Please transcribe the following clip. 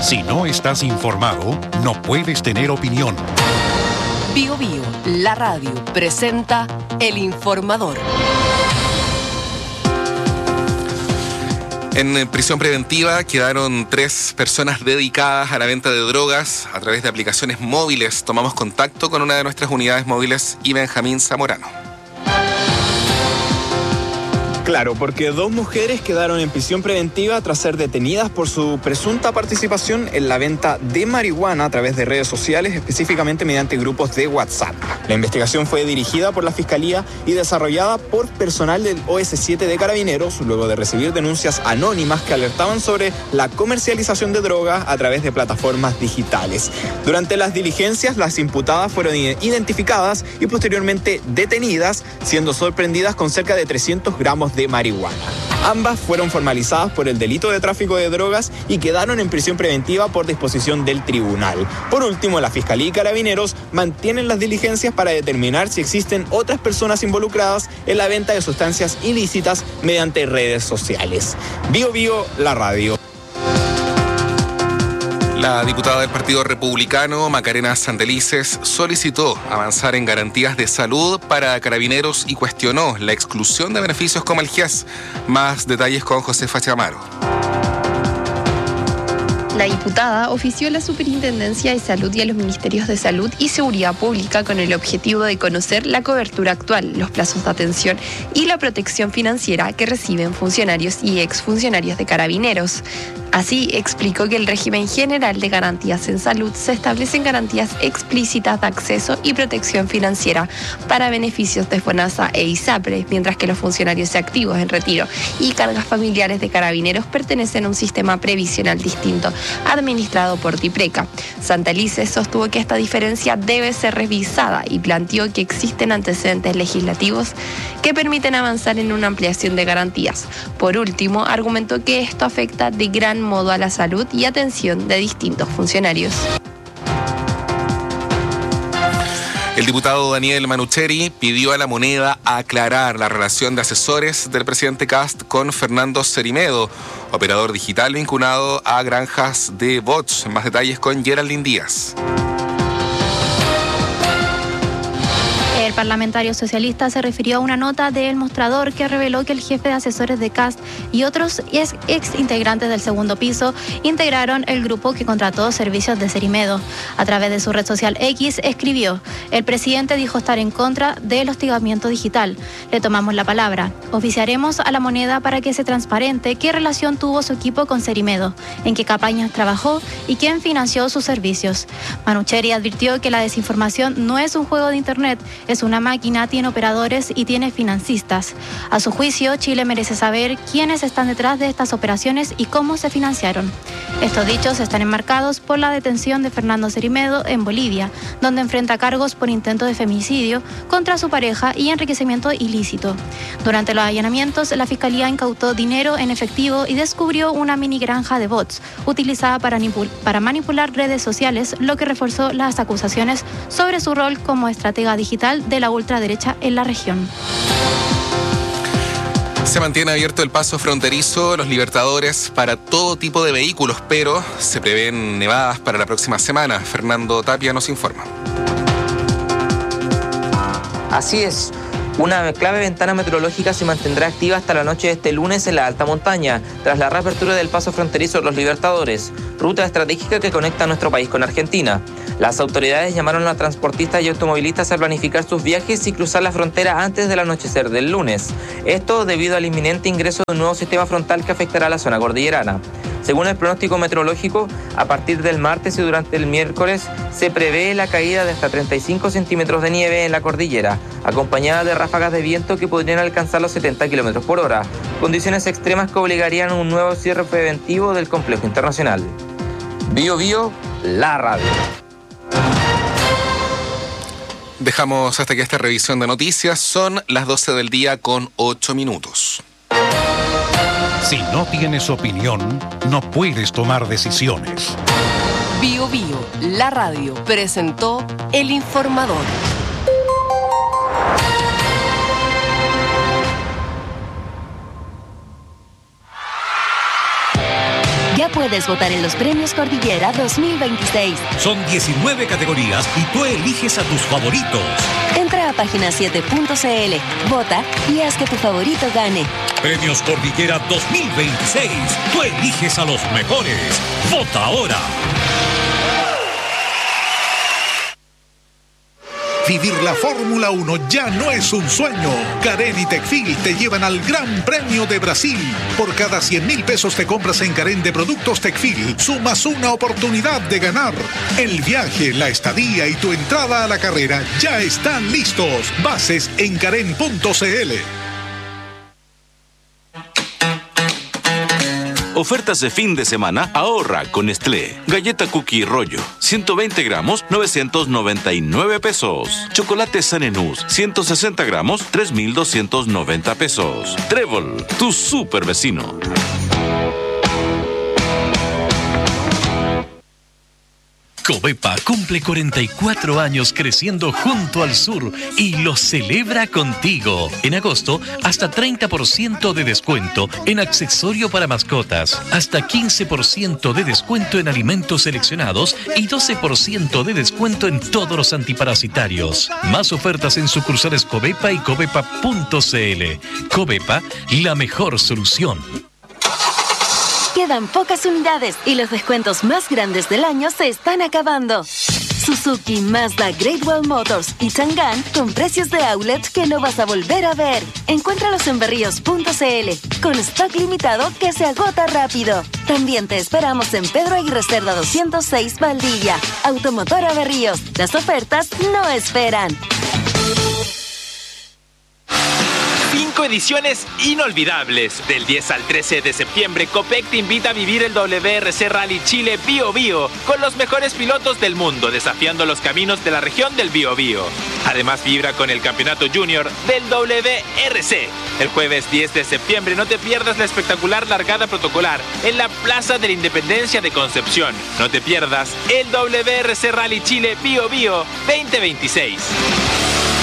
Si no estás informado, no puedes tener opinión. Bio Bio, la radio, presenta El Informador. En prisión preventiva quedaron 3 personas dedicadas a la venta de drogas a través de aplicaciones móviles. Tomamos contacto con una de nuestras unidades móviles y Benjamín Zamorano. Claro, porque 2 mujeres quedaron en prisión preventiva tras ser detenidas por su presunta participación en la venta de marihuana a través de redes sociales, específicamente mediante grupos de WhatsApp. La investigación fue dirigida por la Fiscalía y desarrollada por personal del OS7 de Carabineros, luego de recibir denuncias anónimas que alertaban sobre la comercialización de drogas a través de plataformas digitales. Durante las diligencias, las imputadas fueron identificadas y posteriormente detenidas, siendo sorprendidas con cerca de 300 gramos de marihuana. Ambas fueron formalizadas por el delito de tráfico de drogas y quedaron en prisión preventiva por disposición del tribunal. Por último, la Fiscalía y Carabineros mantienen las diligencias para determinar si existen otras personas involucradas en la venta de sustancias ilícitas mediante redes sociales. Bio Bio, la radio. La diputada del Partido Republicano, Macarena Santelices, solicitó avanzar en garantías de salud para carabineros y cuestionó la exclusión de beneficios como el GIAS. Más detalles con Josefa Chamaro. La diputada ofició a la Superintendencia de Salud y a los Ministerios de Salud y Seguridad Pública con el objetivo de conocer la cobertura actual, los plazos de atención y la protección financiera que reciben funcionarios y exfuncionarios de Carabineros. Así, explicó que el régimen general de garantías en salud se establecen garantías explícitas de acceso y protección financiera para beneficios de FONASA e ISAPRE, mientras que los funcionarios activos en retiro y cargas familiares de Carabineros pertenecen a un sistema previsional distinto, administrado por TIPRECA. Santelices sostuvo que esta diferencia debe ser revisada y planteó que existen antecedentes legislativos que permiten avanzar en una ampliación de garantías. Por último, argumentó que esto afecta de gran modo a la salud y atención de distintos funcionarios. El diputado Daniel Manucheri pidió a La Moneda aclarar la relación de asesores del presidente Kast con Fernando Cerimedo, operador digital vinculado a granjas de bots. Más detalles con Geraldine Díaz. El parlamentario socialista se refirió a una nota de El Mostrador que reveló que el jefe de asesores de Kast y otros ex integrantes del segundo piso integraron el grupo que contrató servicios de Cerimedo. A través de su red social X escribió: el presidente dijo estar en contra del hostigamiento digital. Le tomamos la palabra. Oficiaremos a La Moneda para que se transparente qué relación tuvo su equipo con Cerimedo, en qué campañas trabajó y quién financió sus servicios. Manucheri advirtió que la desinformación no es un juego de internet, es una máquina, tiene operadores y tiene financistas. A su juicio, Chile merece saber quiénes están detrás de estas operaciones y cómo se financiaron. Estos dichos están enmarcados por la detención de Fernando Cerimedo en Bolivia, donde enfrenta cargos por intento de femicidio contra su pareja y enriquecimiento ilícito. Durante los allanamientos, la Fiscalía incautó dinero en efectivo y descubrió una mini granja de bots utilizada para manipular redes sociales, lo que reforzó las acusaciones sobre su rol como estratega digital de la ultraderecha en la región. Se mantiene abierto el paso fronterizo Los Libertadores para todo tipo de vehículos, pero se prevén nevadas para la próxima semana. Fernando Tapia nos informa. Así es. Una clave ventana meteorológica se mantendrá activa hasta la noche de este lunes en la alta montaña, tras la reapertura del paso fronterizo Los Libertadores, ruta estratégica que conecta a nuestro país con Argentina. Las autoridades llamaron a transportistas y automovilistas a planificar sus viajes y cruzar la frontera antes del anochecer del lunes. Esto debido al inminente ingreso de un nuevo sistema frontal que afectará a la zona cordillerana. Según el pronóstico meteorológico, a partir del martes y durante el miércoles se prevé la caída de hasta 35 centímetros de nieve en la cordillera, acompañada de ráfagas de viento que podrían alcanzar los 70 kilómetros por hora, condiciones extremas que obligarían a un nuevo cierre preventivo del complejo internacional. Bio Bio, la radio. Dejamos hasta aquí esta revisión de noticias. Son las 12 del día con 8 minutos. Si no tienes opinión, no puedes tomar decisiones. Bio Bio, la radio, presentó El Informador. puedes votar en los Premios Cordillera 2026. Son 19 categorías y tú eliges a tus favoritos. Entra a página7.cl, vota y haz que tu favorito gane. Premios Cordillera 2026. Tú eliges a los mejores. ¡Vota ahora! Vivir la Fórmula 1 ya no es un sueño. Carén y Tecfil te llevan al Gran Premio de Brasil. Por cada 100.000 pesos te compras en Carén de productos Tecfil, sumas una oportunidad de ganar. El viaje, la estadía y tu entrada a la carrera ya están listos. Bases en carén.cl. Ofertas de fin de semana, ahorra con Nestlé. Galleta Cookie Rollo, 120 gramos, 999 pesos. Chocolate Sanenús, 160 gramos, 3,290 pesos. Trébol, tu super vecino. Covepa cumple 44 años creciendo junto al sur y lo celebra contigo. En agosto, hasta 30% de descuento en accesorio para mascotas, hasta 15% de descuento en alimentos seleccionados y 12% de descuento en todos los antiparasitarios. Más ofertas en sucursales Covepa y covepa.cl. Covepa, la mejor solución. Quedan pocas unidades y los descuentos más grandes del año se están acabando. Suzuki, Mazda, Great Wall Motors y Chang'an con precios de outlet que no vas a volver a ver. Encuéntralos en berríos.cl con stock limitado que se agota rápido. También te esperamos en Pedro Aguirre Cerda 206 Valdivia. Automotora Berríos. Las ofertas no esperan. 5 ediciones inolvidables. Del 10 al 13 de septiembre, Copec te invita a vivir el WRC Rally Chile Bío Bío con los mejores pilotos del mundo, desafiando los caminos de la región del Bío Bío. Además, vibra con el campeonato junior del WRC. El jueves 10 de septiembre no te pierdas la espectacular largada protocolar en la Plaza de la Independencia de Concepción. No te pierdas el WRC Rally Chile Bío Bío 2026.